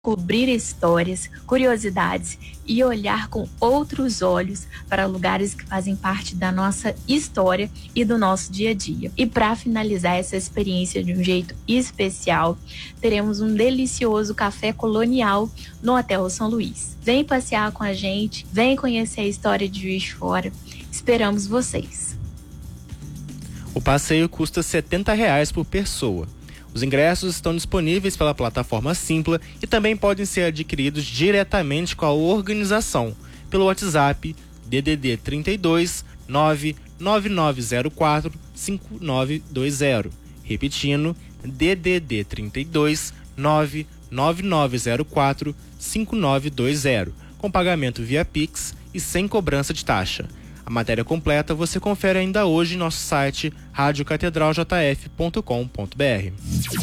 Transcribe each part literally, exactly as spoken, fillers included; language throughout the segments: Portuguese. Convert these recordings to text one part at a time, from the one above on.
Cobrir histórias, curiosidades e olhar com outros olhos para lugares que fazem parte da nossa história e do nosso dia a dia. E para finalizar essa experiência de um jeito especial, teremos um delicioso café colonial no Hotel São Luís. Vem passear com a gente, vem conhecer a história de Juiz de Fora. Esperamos vocês. O passeio custa setenta reais por pessoa. Os ingressos estão disponíveis pela plataforma Simpla e também podem ser adquiridos diretamente com a organização pelo WhatsApp D D D trinta e dois, nove nove nove zero quatro, cinco nove dois zero. Repetindo, D D D trinta e dois, nove nove nove zero quatro, cinco nove dois zero, com pagamento via Pix e sem cobrança de taxa. A matéria completa você confere ainda hoje em nosso site rádio catedral j f ponto com ponto b r.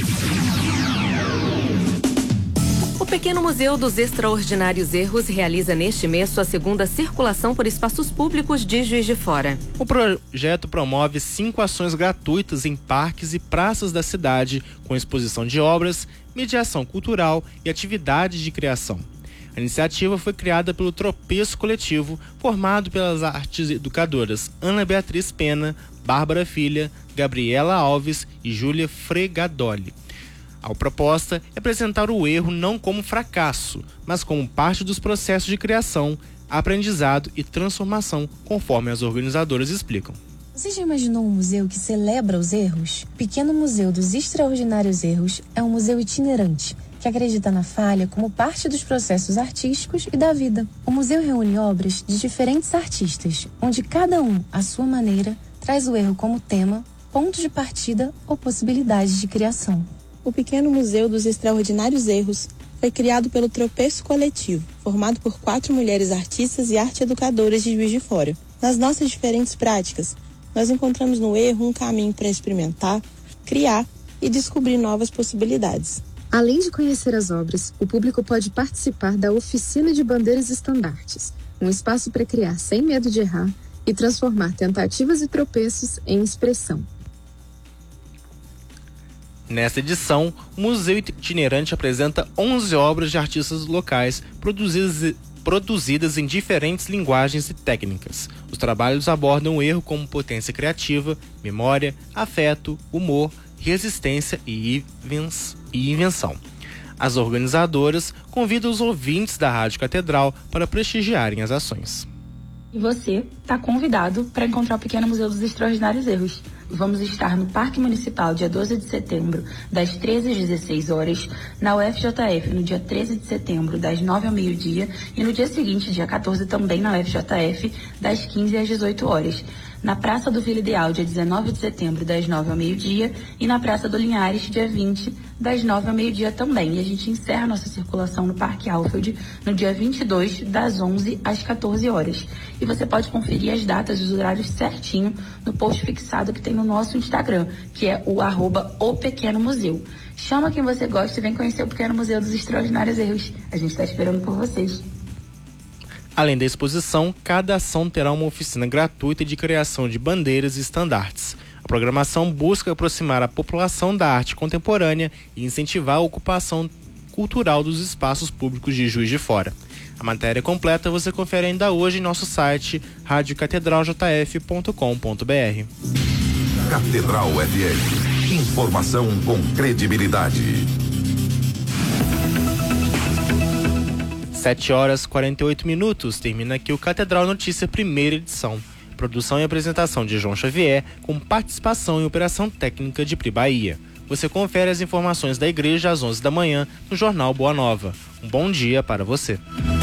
O Pequeno Museu dos Extraordinários Erros realiza neste mês sua segunda circulação por espaços públicos de Juiz de Fora. O projeto promove cinco ações gratuitas em parques e praças da cidade, com exposição de obras, mediação cultural e atividades de criação. A iniciativa foi criada pelo Tropeço Coletivo, formado pelas artes educadoras Ana Beatriz Pena, Bárbara Filha, Gabriela Alves e Júlia Fregadoli. A proposta é apresentar o erro não como fracasso, mas como parte dos processos de criação, aprendizado e transformação, conforme as organizadoras explicam. Você já imaginou um museu que celebra os erros? O Pequeno Museu dos Extraordinários Erros é um museu itinerante, que acredita na falha como parte dos processos artísticos e da vida. O museu reúne obras de diferentes artistas, onde cada um, à sua maneira, traz o erro como tema, ponto de partida ou possibilidade de criação. O Pequeno Museu dos Extraordinários Erros foi criado pelo Tropeço Coletivo, formado por quatro mulheres artistas e arte-educadoras de Juiz de Fora. Nas nossas diferentes práticas, nós encontramos no erro um caminho para experimentar, criar e descobrir novas possibilidades. Além de conhecer as obras, o público pode participar da Oficina de Bandeiras Estandartes, um espaço para criar sem medo de errar e transformar tentativas e tropeços em expressão. Nesta edição, o Museu Itinerante apresenta onze obras de artistas locais produzidas, produzidas em diferentes linguagens e técnicas. Os trabalhos abordam o erro como potência criativa, memória, afeto, humor, resistência e invenção. As organizadoras convidam os ouvintes da Rádio Catedral para prestigiarem as ações. E você está convidado para encontrar o Pequeno Museu dos Extraordinários Erros. Vamos estar no Parque Municipal dia doze de setembro, das treze às dezesseis horas, na U F J F no dia treze de setembro, das nove ao meio-dia, e no dia seguinte, dia quatorze, também na U F J F, das quinze às dezoito horas. Na Praça do Vila Ideal, dia dezenove de setembro, das nove ao meio-dia, e na Praça do Linhares, dia vinte, das nove ao meio-dia também. E a gente encerra nossa circulação no Parque Alfield no dia vinte e dois, das onze às quatorze horas. E você pode conferir as datas e os horários certinho no post fixado que tem no nosso Instagram, que é o arroba o Pequeno Museu. Chama quem você gosta e vem conhecer o Pequeno Museu dos Extraordinários Erros. A gente está esperando por vocês. Além da exposição, cada ação terá uma oficina gratuita de criação de bandeiras e estandartes. A programação busca aproximar a população da arte contemporânea e incentivar a ocupação cultural dos espaços públicos de Juiz de Fora. A matéria completa você confere ainda hoje em nosso site rádio catedral j f ponto com ponto b r. Catedral F M. Informação com credibilidade. sete horas e quarenta e oito minutos. Termina aqui o Catedral Notícia, primeira edição. Produção e apresentação de João Xavier, com participação e operação técnica de Pri Bahia. Você confere as informações da igreja às onze da manhã no Jornal Boa Nova. Um bom dia para você.